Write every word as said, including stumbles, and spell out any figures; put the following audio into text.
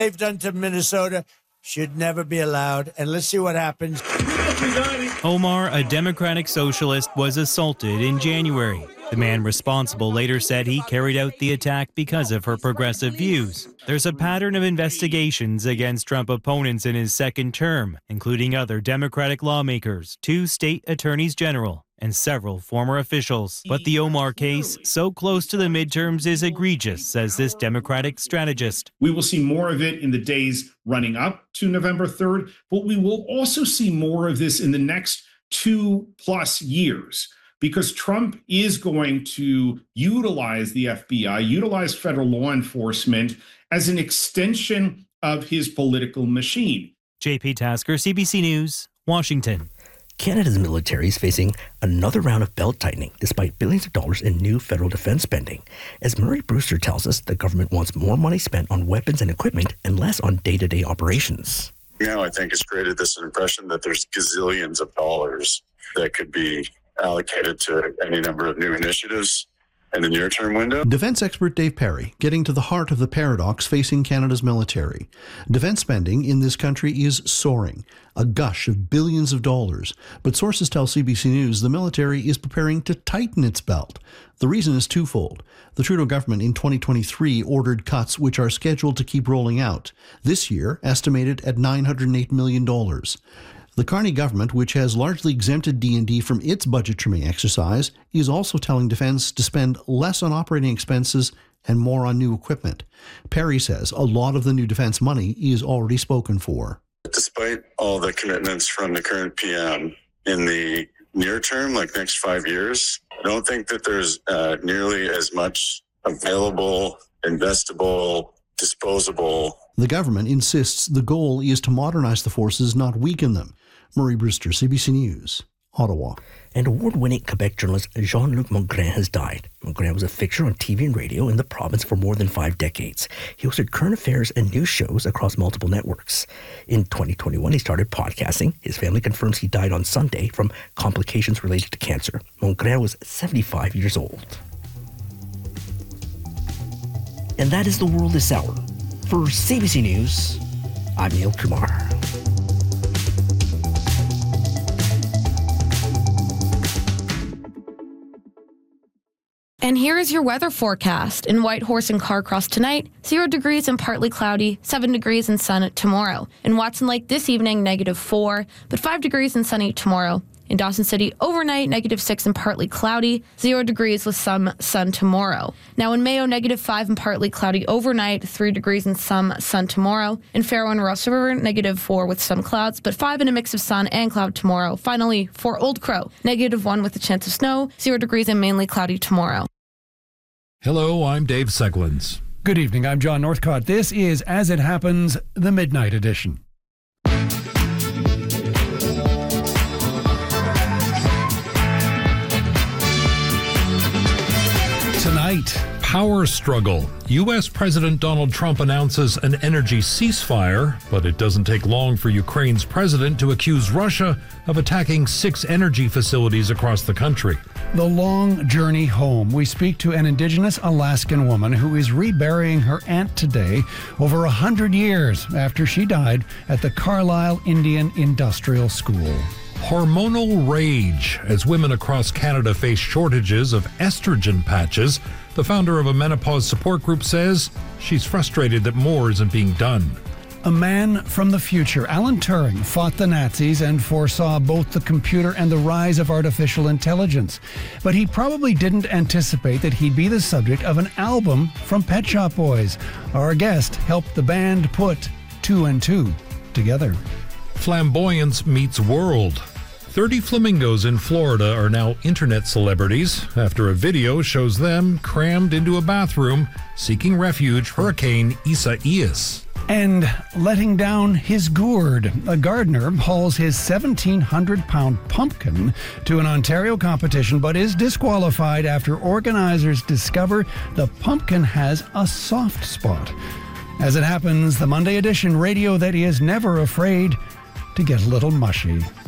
they've done to Minnesota should never be allowed. And let's see what happens. Omar, a Democratic socialist, was assaulted in January. The man responsible later said he carried out the attack because of her progressive views. There's a pattern of investigations against Trump opponents in his second term, including other Democratic lawmakers, two state attorneys general, and several former officials. But the Omar case, so close to the midterms, is egregious, says this Democratic strategist. We will see more of it in the days running up to November third, but we will also see more of this in the next two plus years. Because Trump is going to utilize the F B I, utilize federal law enforcement as an extension of his political machine. J P Tasker, C B C News, Washington. Canada's military is facing another round of belt tightening despite billions of dollars in new federal defense spending. As Murray Brewster tells us, the government wants more money spent on weapons and equipment and less on day-to-day operations. Now, I think it's created this impression that there's gazillions of dollars that could be allocated to any number of new initiatives in the near-term window. Defense expert Dave Perry getting to the heart of the paradox facing Canada's military. Defense spending in this country is soaring, a gush of billions of dollars. But sources tell C B C News the military is preparing to tighten its belt. The reason is twofold. The Trudeau government in twenty twenty-three ordered cuts which are scheduled to keep rolling out. This year, estimated at nine hundred eight million dollars. The Carney government, which has largely exempted D and D from its budget trimming exercise, is also telling Defence to spend less on operating expenses and more on new equipment. Perry says a lot of the new defence money is already spoken for. Despite all the commitments from the current P M in the near term, like next five years, I don't think that there's uh, nearly as much available, investable, disposable. The government insists the goal is to modernize the forces, not weaken them. Murray Brewster, C B C News, Ottawa. And award-winning Quebec journalist Jean-Luc Mongrain has died. Mongrain was a fixture on T V and radio in the province for more than five decades. He hosted current affairs and news shows across multiple networks. In twenty twenty-one, he started podcasting. His family confirms he died on Sunday from complications related to cancer. Mongrain was seventy-five years old. And that is the world this hour. For C B C News, I'm Neil Kumar. And here is your weather forecast. In Whitehorse and Carcross tonight, zero degrees and partly cloudy, seven degrees and sun tomorrow. In Watson Lake this evening, negative four, but five degrees and sunny tomorrow. In Dawson City, overnight, negative six and partly cloudy, zero degrees with some sun tomorrow. Now in Mayo, negative five and partly cloudy overnight, three degrees and some sun tomorrow. In Farrow and Ross River, negative four with some clouds, but five and a mix of sun and cloud tomorrow. Finally, for Old Crow, negative one with a chance of snow, zero degrees and mainly cloudy tomorrow. Hello, I'm Dave Seglins. Good evening, I'm John Northcott. This is As It Happens, the Midnight Edition. Tonight, power struggle. U S President Donald Trump announces an energy ceasefire, but it doesn't take long for Ukraine's president to accuse Russia of attacking six energy facilities across the country. The long journey home. We speak to an Indigenous Alaskan woman who is reburying her aunt today, over a hundred years after she died at the Carlisle Indian Industrial School. Hormonal rage. As women across Canada face shortages of estrogen patches, the founder of a menopause support group says she's frustrated that more isn't being done. A man from the future, Alan Turing, fought the Nazis and foresaw both the computer and the rise of artificial intelligence. But he probably didn't anticipate that he'd be the subject of an album from Pet Shop Boys. Our guest helped the band put two and two together. Flamboyance meets world. thirty flamingos in Florida are now internet celebrities after a video shows them crammed into a bathroom seeking refuge from Hurricane Isaias. And letting down his gourd. A gardener hauls his seventeen hundred pound pumpkin to an Ontario competition but is disqualified after organizers discover the pumpkin has a soft spot. As it happens, the Monday edition radio that is never afraid to get a little mushy.